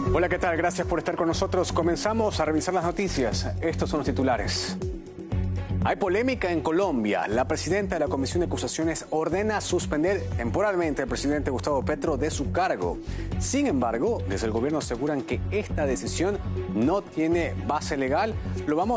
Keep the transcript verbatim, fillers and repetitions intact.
Hola, ¿qué tal? Gracias por estar con nosotros. Comenzamos a revisar las noticias. Estos son los titulares. Hay polémica en Colombia. La presidenta de la Comisión de Acusaciones ordena suspender temporalmente al presidente Gustavo Petro de su cargo. Sin embargo, desde el gobierno aseguran que esta decisión no tiene base legal. Lo vamos